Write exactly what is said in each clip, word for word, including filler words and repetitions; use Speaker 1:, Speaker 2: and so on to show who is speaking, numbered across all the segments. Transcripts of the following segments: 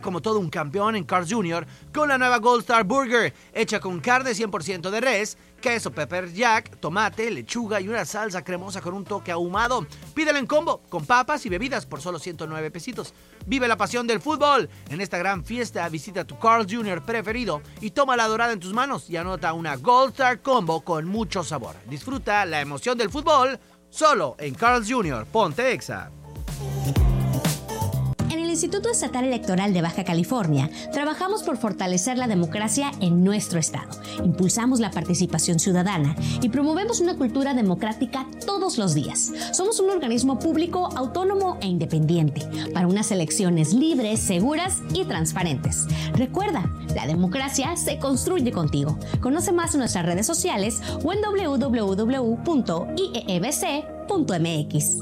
Speaker 1: como todo un campeón en Carl's junior con la nueva Gold Star Burger, hecha con carne cien por ciento de res, queso pepper jack, tomate, lechuga y una salsa cremosa con un toque ahumado. Pídela en combo, con papas y bebidas por solo ciento nueve pesitos. Vive la pasión del fútbol. En esta gran fiesta visita tu Carl's junior preferido y toma la dorada en tus manos y anota una Gold Star Combo con mucho sabor. Disfruta la emoción del fútbol solo en Carl's junior Ponte Exa.
Speaker 2: En el Instituto Estatal Electoral de Baja California, trabajamos por fortalecer la democracia en nuestro estado. Impulsamos la participación ciudadana y promovemos una cultura democrática todos los días. Somos un organismo público, autónomo e independiente para unas elecciones libres, seguras y transparentes. Recuerda, la democracia se construye contigo. Conoce más en nuestras redes sociales o en doble u doble u doble u punto i e e b c punto m x.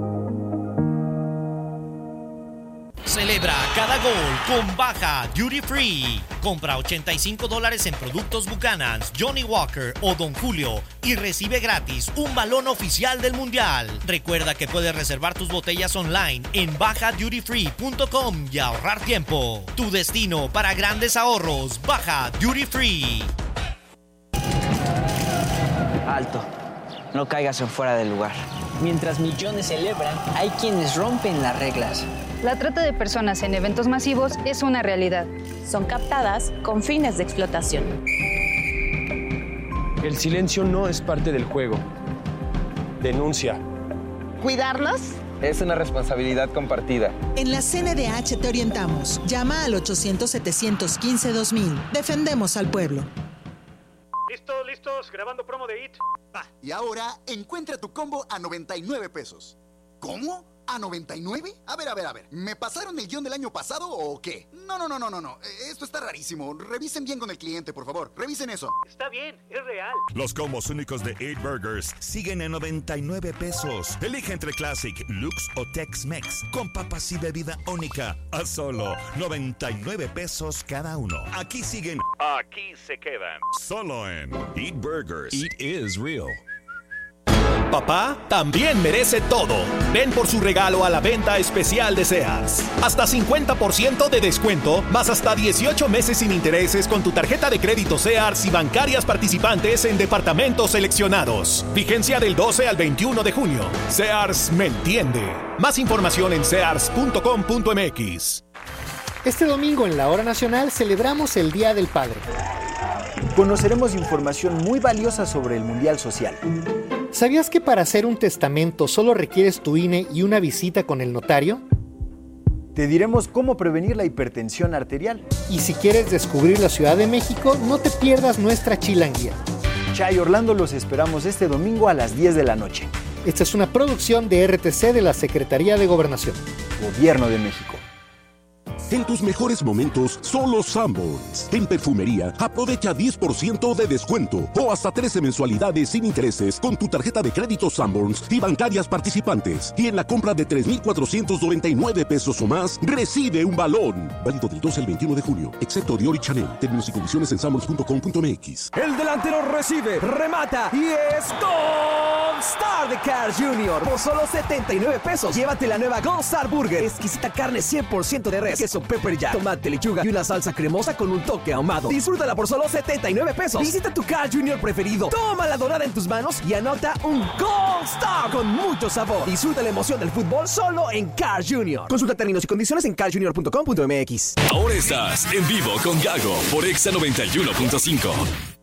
Speaker 3: Celebra cada gol con Baja Duty Free. Compra ochenta y cinco dólares en productos Buchanan's, Johnny Walker o Don Julio y recibe gratis un balón oficial del Mundial. Recuerda que puedes reservar tus botellas online en baja duty free punto com y ahorrar tiempo. Tu destino para grandes ahorros, Baja Duty Free.
Speaker 4: Alto, no caigas en fuera del lugar. Mientras millones celebran, hay quienes rompen las reglas.
Speaker 5: La trata de personas en eventos masivos es una realidad.
Speaker 6: Son captadas con fines de explotación.
Speaker 7: El silencio no es parte del juego. Denuncia.
Speaker 8: ¿Cuidarnos?
Speaker 9: Es una responsabilidad compartida.
Speaker 10: En la C N D H te orientamos. Llama al ochocientos, setecientos quince, dos mil. Defendemos al pueblo.
Speaker 11: ¿Listos, listos? Grabando promo de It.
Speaker 12: Ah, y ahora encuentra tu combo a noventa y nueve pesos. ¿Cómo? ¿A noventa y nueve? A ver, a ver, a ver. ¿Me pasaron el guión del año pasado o qué? No, no, no, no, no, no. Esto está rarísimo. Revisen bien con el cliente, por favor. Revisen eso.
Speaker 11: Está bien, es real.
Speaker 13: Los combos únicos de eight Burgers siguen en noventa y nueve pesos. Elige entre Classic, Lux o Tex-Mex con papas y bebida única a solo noventa y nueve pesos cada uno. Aquí siguen.
Speaker 11: Aquí se quedan.
Speaker 13: Solo en eight Burgers.
Speaker 14: Eat is real.
Speaker 15: Papá también merece todo. Ven por su regalo a la venta especial de Sears. Hasta cincuenta por ciento de descuento, más hasta dieciocho meses sin intereses con tu tarjeta de crédito Sears y bancarias participantes en departamentos seleccionados. Vigencia del doce al veintiuno de junio. Sears me entiende. Más información en sears punto com punto m x.
Speaker 16: Este domingo en la Hora Nacional celebramos el Día del Padre.
Speaker 17: Conoceremos información muy valiosa sobre el Mundial Social.
Speaker 16: ¿Sabías que para hacer un testamento solo requieres tu I N E y una visita con el notario?
Speaker 17: Te diremos cómo prevenir la hipertensión arterial.
Speaker 16: Y si quieres descubrir la Ciudad de México, no te pierdas nuestra chilanguía.
Speaker 17: Chay Orlando, los esperamos este domingo a las diez de la noche.
Speaker 16: Esta es una producción de R T C de la Secretaría de Gobernación.
Speaker 17: Gobierno de México.
Speaker 18: En tus mejores momentos, solo Sanborns. En perfumería, aprovecha diez por ciento de descuento o hasta trece mensualidades sin intereses con tu tarjeta de crédito Sanborns y bancarias participantes. Y en la compra de tres mil cuatrocientos noventa y nueve pesos o más, recibe un balón. Válido del doce al veintiuno de junio, excepto Dior y Chanel. Términos y condiciones en sanborns punto com punto m x.
Speaker 19: El delantero recibe, remata y es Gold Star de Carl's junior Por solo setenta y nueve pesos, llévate la nueva Gold Star Burger. Exquisita carne cien por ciento de res, queso pepper jack, tomate, lechuga y una salsa cremosa con un toque ahumado. Disfrútala por solo setenta y nueve pesos. Visita tu Carl's junior preferido. Toma la dorada en tus manos y anota un Gold Star con mucho sabor. Disfruta la emoción del fútbol solo en Carl's junior Consulta términos y condiciones en carl's junior punto com punto m x.
Speaker 14: Ahora estás en vivo con Gago por Exa noventa y uno punto cinco.